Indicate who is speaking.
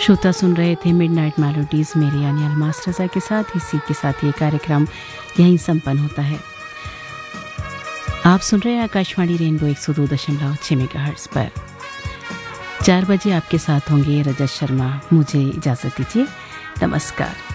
Speaker 1: श्रोता सुन रहे थे मिडनाइट मेलोडीज मेरी यानी अलमास रजा के साथ। इसी के साथ ये कार्यक्रम यहीं संपन्न होता है। आप सुन रहे हैं आकाशवाणी रेनबो 102.6 मेगाहर्ट्ज पर। 4 बजे आपके साथ होंगे रजत शर्मा। मुझे इजाज़त दीजिए, नमस्कार।